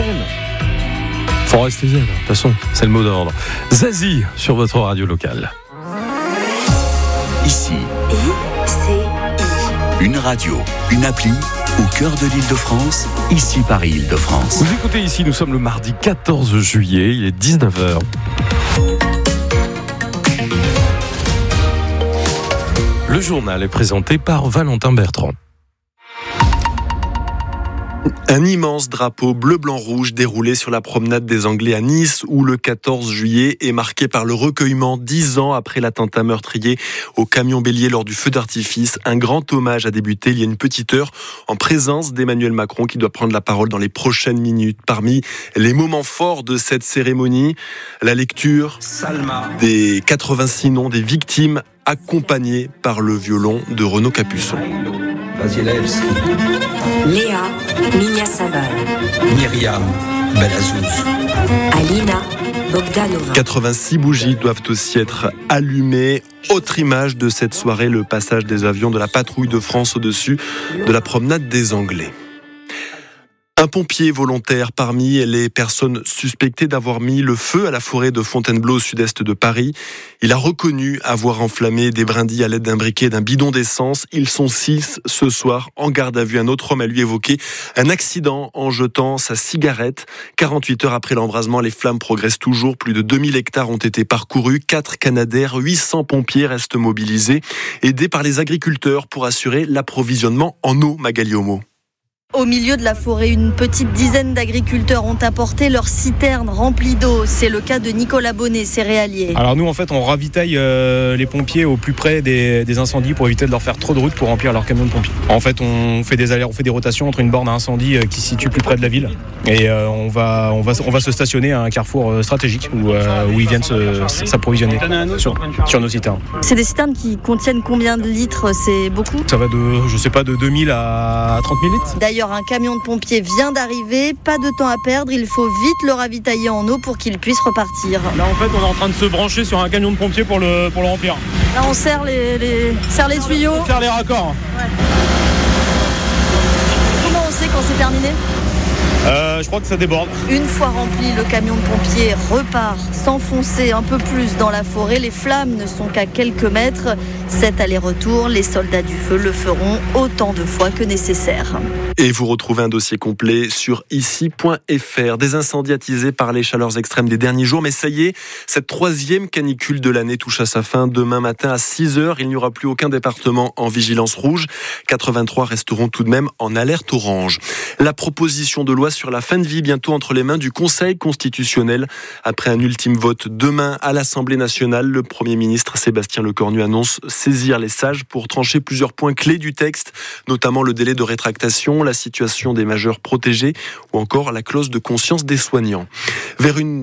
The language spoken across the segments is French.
zen. Faut rester zen, de toute façon, c'est le mot d'ordre. Zazie sur votre radio locale. Ici, une radio, une appli au cœur de l'Île-de-France, ici Paris Île-de-France. Vous écoutez ici, nous sommes le mardi 14 juillet, il est 19h. Le journal est présenté par Valentin Bertrand. Un immense drapeau bleu-blanc-rouge déroulé sur la promenade des Anglais à Nice, où le 14 juillet est marqué par le recueillement 10 ans après l'attentat meurtrier au camion bélier lors du feu d'artifice. Un grand hommage a débuté il y a une petite heure en présence d'Emmanuel Macron qui doit prendre la parole dans les prochaines minutes. Parmi les moments forts de cette cérémonie, la lecture des 86 noms des victimes accompagnés par le violon de Renaud Capuçon. Vasilevski, Léa Mignasabal, Myriam Belazouz, Alina Bogdanova. 86 bougies doivent aussi être allumées. Autre image de cette soirée, le passage des avions de la patrouille de France au-dessus de la promenade des Anglais. Un pompier volontaire parmi les personnes suspectées d'avoir mis le feu à la forêt de Fontainebleau au sud-est de Paris. Il a reconnu avoir enflammé des brindilles à l'aide d'un briquet et d'un bidon d'essence. Ils sont 6 ce soir en garde à vue. Un autre homme a lui évoqué un accident en jetant sa cigarette. 48 heures après l'embrasement, les flammes progressent toujours. Plus de 2000 hectares ont été parcourus. 4 Canadair, 800 pompiers restent mobilisés, aidés par les agriculteurs pour assurer l'approvisionnement en eau. Magali Homo. Au milieu de la forêt, une petite dizaine d'agriculteurs ont apporté leurs citernes remplies d'eau. C'est le cas de Nicolas Bonnet, céréalier. Alors nous, en fait, on ravitaille les pompiers au plus près des incendies pour éviter de leur faire trop de route pour remplir leur camion de pompiers. En fait, on fait des rotations entre une borne à incendie qui se situe plus près de la ville et on va se stationner à un carrefour stratégique où ils viennent s'approvisionner sur nos citernes. C'est des citernes qui contiennent combien de litres? C'est beaucoup? Ça va de 2000 à 30 000 litres. D'ailleurs, un camion de pompiers vient d'arriver, pas de temps à perdre, il faut vite le ravitailler en eau pour qu'il puisse repartir. Là, en fait, on est en train de se brancher sur un camion de pompiers pour le remplir. Là, on serre les tuyaux. On serre les raccords. Ouais. Comment on sait quand c'est terminé ? Je crois que ça déborde. Une fois rempli, le camion de pompiers repart s'enfoncer un peu plus dans la forêt. Les flammes ne sont qu'à quelques mètres. 7 allers-retours, les soldats du feu le feront autant de fois que nécessaire. Et vous retrouvez un dossier complet sur ici.fr. Des incendies attisés par les chaleurs extrêmes des derniers jours. Mais ça y est, cette 3e canicule de l'année touche à sa fin. Demain matin à 6h, il n'y aura plus aucun département en vigilance rouge. 83 resteront tout de même en alerte orange. La proposition de loi sur la fin de vie bientôt entre les mains du Conseil constitutionnel. Après un ultime vote demain à l'Assemblée nationale, le Premier ministre Sébastien Lecornu annonce saisir les sages pour trancher plusieurs points clés du texte, notamment le délai de rétractation, la situation des majeurs protégés ou encore la clause de conscience des soignants. Vers une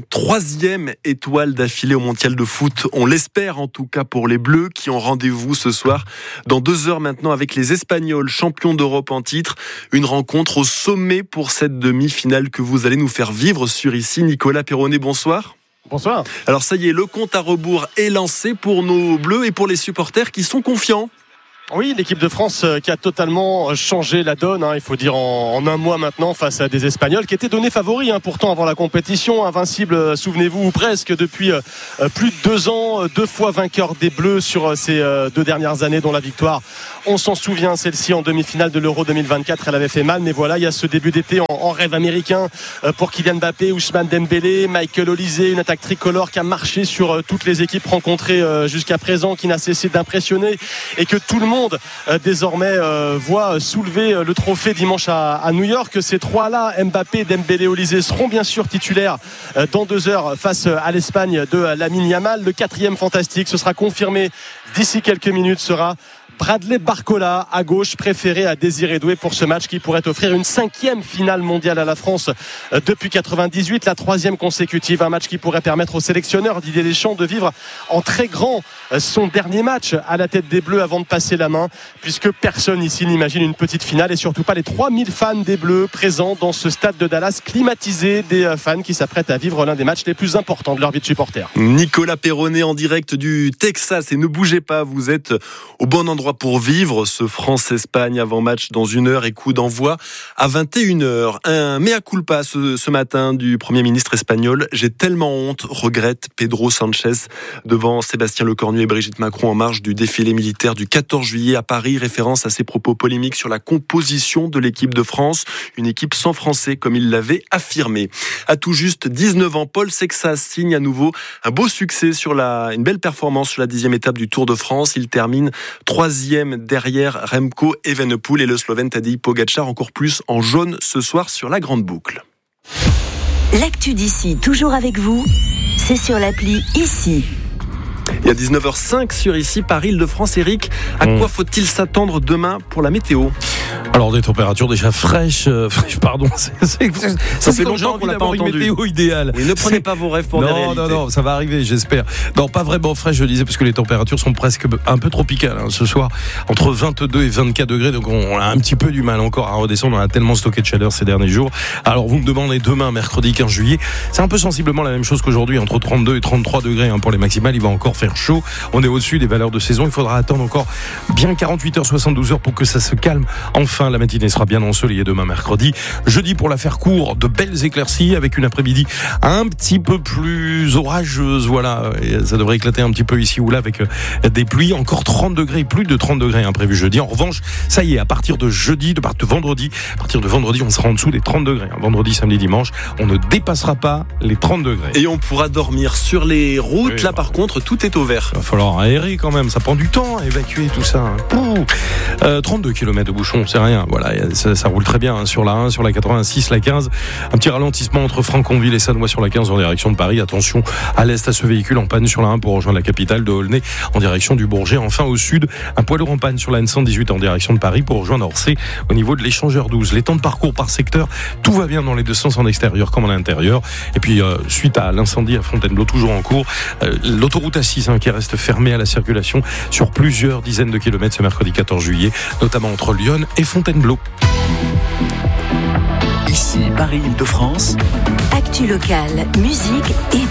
3e étoile d'affilée au mondial de foot, on l'espère en tout cas pour les Bleus qui ont rendez-vous ce soir dans 2 heures maintenant avec les Espagnols, champions d'Europe en titre. Une rencontre au sommet pour cette demi-finale que vous allez nous faire vivre sur ici. Nicolas Perronnet, bonsoir. Bonsoir. Alors ça y est, le compte à rebours est lancé pour nos Bleus et pour les supporters qui sont confiants. Oui, l'équipe de France qui a totalement changé la donne, il faut dire en un mois maintenant, face à des Espagnols qui étaient donnés favoris pourtant avant la compétition, invincibles, souvenez-vous, ou presque depuis plus de 2 ans, 2 fois vainqueurs des Bleus sur ces 2 dernières années, dont la victoire, on s'en souvient, celle-ci en demi-finale de l'Euro 2024, elle avait fait mal, mais voilà, il y a ce début d'été en rêve américain pour Kylian Mbappé, Ousmane Dembélé, Michael Olise, une attaque tricolore qui a marché sur toutes les équipes rencontrées jusqu'à présent, qui n'a cessé d'impressionner et que tout le monde désormais voit soulever le trophée dimanche à New York. Ces 3-là, Mbappé, Dembélé, Olise, seront bien sûr titulaires dans 2 heures face à l'Espagne de Lamine Yamal. Le 4e fantastique, ce sera confirmé d'ici quelques minutes, sera Bradley Barcola à gauche, préféré à Désiré Doué pour ce match qui pourrait offrir une 5e finale mondiale à la France depuis 98, la 3e consécutive, un match qui pourrait permettre au sélectionneur Didier Deschamps de vivre en très grand son dernier match à la tête des Bleus avant de passer la main, puisque personne ici n'imagine une petite finale et surtout pas les 3000 fans des Bleus présents dans ce stade de Dallas climatisé, des fans qui s'apprêtent à vivre l'un des matchs les plus importants de leur vie de supporter. Nicolas Perronnet en direct du Texas, et ne bougez pas, vous êtes au bon endroit endroit pour vivre ce France-Espagne avant match dans 1 heure et coup d'envoi à 21h. Un mea culpa ce matin du Premier ministre espagnol. J'ai tellement honte, regrette Pedro Sánchez devant Sébastien Lecornu et Brigitte Macron en marge du défilé militaire du 14 juillet à Paris. Référence à ses propos polémiques sur la composition de l'équipe de France. Une équipe sans Français comme il l'avait affirmé. À tout juste 19 ans, Paul Sexas signe à nouveau un beau succès une belle performance sur la 10e étape du Tour de France. Il termine 3e derrière Remco Evenepoel et le Slovène Tadej Pogačar, encore plus en jaune ce soir sur la grande boucle. L'actu d'ici, toujours avec vous, c'est sur l'appli Ici. Il y a 19h05 sur Ici, par Île-de-France. Eric, à quoi faut-il s'attendre demain pour la météo ? Alors des températures déjà fraîches, pardon, ça fait longtemps qu'on n'a pas entendu. Une météo idéale. Oui, ne prenez pas vos rêves pour des réalités. Non, ça va arriver, j'espère. Non, pas vraiment fraîche, je disais, parce que les températures sont presque un peu tropicales ce soir, entre 22 et 24 degrés, donc on a un petit peu du mal encore à redescendre, on a tellement stocké de chaleur ces derniers jours. Alors vous me demandez demain, mercredi 15 juillet, c'est un peu sensiblement la même chose qu'aujourd'hui, entre 32 et 33 degrés pour les maximales, il va encore faire chaud, on est au-dessus des valeurs de saison, il faudra attendre encore bien 48 heures, 72 heures pour que ça se calme. Enfin, la matinée sera bien ensoleillée demain mercredi. Jeudi, pour la faire court, de belles éclaircies avec une après-midi un petit peu plus orageuse. Voilà, et ça devrait éclater un petit peu ici ou là avec des pluies. Encore 30 degrés, plus de 30 degrés prévu jeudi. En revanche, ça y est, à partir de vendredi, on sera en dessous des 30 degrés. Vendredi, samedi, dimanche, on ne dépassera pas les 30 degrés. Et on pourra dormir sur les routes. Oui, là, par contre, tout est au vert. Il va falloir aérer quand même. Ça prend du temps à évacuer tout ça. 32 km de bouchons, c'est rien. Voilà, ça roule très bien sur la 1, sur la 86, la 15. Un petit ralentissement entre Franconville et Sannois sur la 15 en direction de Paris. Attention à l'est à ce véhicule en panne sur la 1 pour rejoindre la capitale de Aulnay en direction du Bourget. Enfin au sud, un poids lourd en panne sur la N118 en direction de Paris pour rejoindre Orsay au niveau de l'échangeur 12. Les temps de parcours par secteur, tout va bien dans les deux sens, en extérieur comme en intérieur. Et puis suite à l'incendie à Fontainebleau toujours en cours, l'autoroute A6 qui reste fermée à la circulation sur plusieurs dizaines de kilomètres ce mercredi 14 juillet, notamment entre Lyon et Fontainebleau. Ici, Paris, Île-de-France. Actu locale, musique et